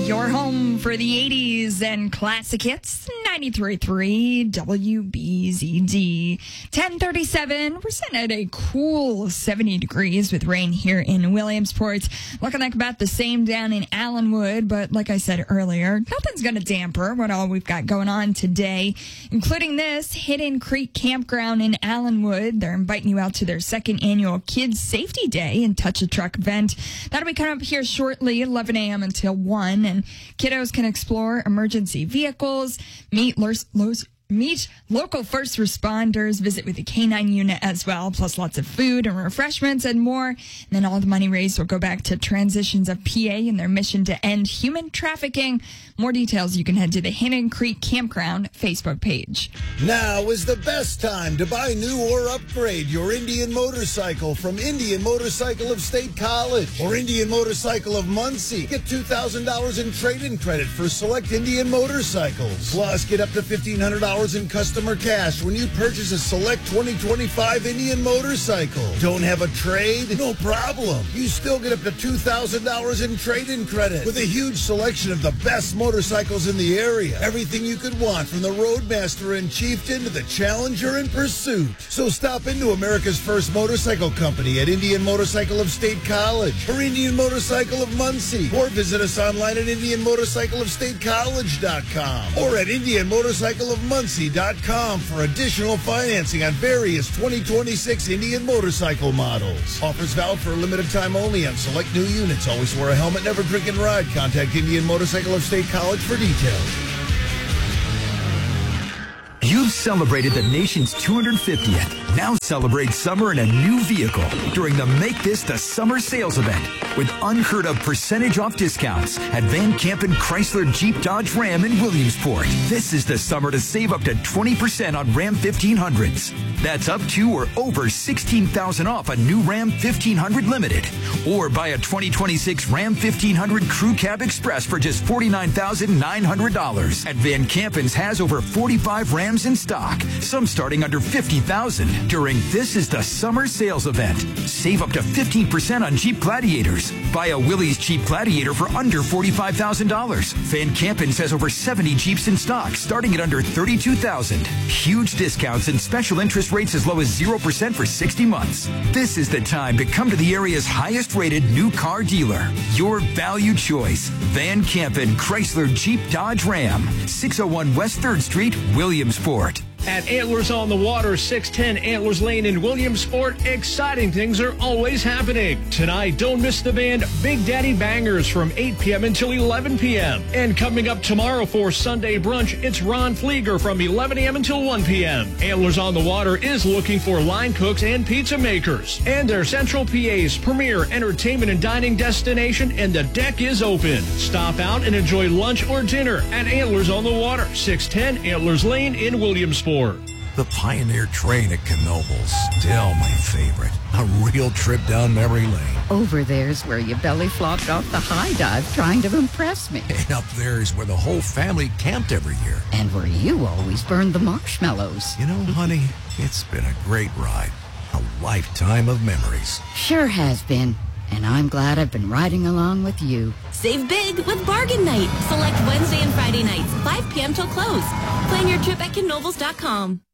Your home for the 80s and classic hits, 93.3 WBZD. 10:37, we're sitting at a cool 70 degrees with rain here in Williamsport. Looking like about the same down in Allenwood, but like I said earlier, nothing's going to damper what all we've got going on today, including this Hidden Creek Campground in Allenwood. They're inviting you out to their second annual Kids Safety Day and Touch a Truck event. That'll be coming up here shortly, 11 a.m. until 1, and kiddos can explore emergency vehicles, meet local first responders, visit with the K9 unit as well, plus lots of food and refreshments and more. And then all the money raised will go back to Transitions of PA and their mission to end human trafficking. More details, you can head to the Hidden Creek Campground Facebook page. Now is the best time to buy new or upgrade your Indian motorcycle from Indian Motorcycle of State College or Indian Motorcycle of Muncie. Get $2,000 in trade-in credit for select Indian motorcycles. Plus, get up to $1,500 in customer cash when you purchase a select 2025 Indian motorcycle. Don't have a trade? No problem. You still get up to $2,000 in trade-in credit with a huge selection of the best motorcycles in the area. Everything you could want, from the Roadmaster and Chieftain to the Challenger and Pursuit. So stop into America's first motorcycle company at Indian Motorcycle of State College or Indian Motorcycle of Muncie, or visit us online at IndianMotorcycleOfStateCollege.com or at IndianMotorcycleOfMuncie.com for additional financing on various 2026 Indian motorcycle models. Offers valid for a limited time only on select new units. Always wear a helmet, never drink and ride. Contact Indian Motorcycle of State College for details. You've celebrated the nation's 250th. Now celebrate summer in a new vehicle during the Make This the Summer sales event with unheard of percentage off discounts at Van Campen Chrysler Jeep Dodge Ram in Williamsport. This is the summer to save up to 20% on Ram 1500s. That's up to or over $16,000 off a new Ram 1500 Limited. Or buy a 2026 Ram 1500 Crew Cab Express for just $49,900. At Van Campen's has over 45 Rams in stock, some starting under $50,000 during This is the Summer sales event. Save up to 15% on Jeep Gladiators. Buy a Willys Jeep Gladiator for under $45,000. Van Campen's has over 70 Jeeps in stock, starting at under $32,000. Huge discounts and special interest rates as low as 0% for 60 months. This is the time to come to the area's highest rated new car dealer. Your value choice. Van Campen Chrysler Jeep Dodge Ram. 601 West 3rd Street, Williamsport. At Antlers on the Water, 610 Antlers Lane in Williamsport, exciting things are always happening. Tonight, don't miss the band Big Daddy Bangers from 8 p.m. until 11 p.m. And coming up tomorrow for Sunday brunch, it's Ron Flieger from 11 a.m. until 1 p.m. Antlers on the Water is looking for line cooks and pizza makers. And their Central PA's premier entertainment and dining destination, and the deck is open. Stop out and enjoy lunch or dinner at Antlers on the Water, 610 Antlers Lane in Williamsport. The Pioneer train at Knoebels, still my favorite. A real trip down memory lane. Over there's where you belly flopped off the high dive trying to impress me. And up there's where the whole family camped every year. And where you always burned the marshmallows. You know, honey, it's been a great ride. A lifetime of memories. Sure has been. And I'm glad I've been riding along with you. Save big with Bargain Night. Select Wednesday and Friday nights, 5 p.m. till close. Plan your trip at Knoebels.com.